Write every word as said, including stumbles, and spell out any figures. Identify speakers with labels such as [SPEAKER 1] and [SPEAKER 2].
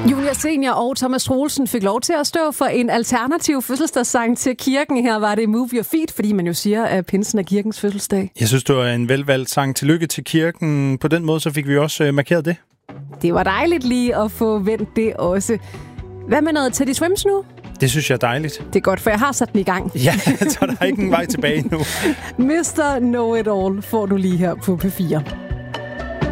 [SPEAKER 1] Julia Senior og Thomas Troelsen fik lov til at stå for en alternativ fødselsdagssang til kirken. Her var det Move Your Feet, fordi man jo siger, at pinsen er kirkens fødselsdag.
[SPEAKER 2] Jeg synes, det var en velvalgt sang. Tillykke til kirken. På den måde så fik vi også markeret det.
[SPEAKER 1] Det var dejligt lige at få vendt det også. Hvad med noget Teddy Swims nu?
[SPEAKER 2] Det synes jeg er dejligt.
[SPEAKER 1] Det er godt, for jeg har sat den i gang.
[SPEAKER 2] Ja, så der er ikke en vej tilbage nu.
[SPEAKER 1] mister Know It All får du lige her på P fire.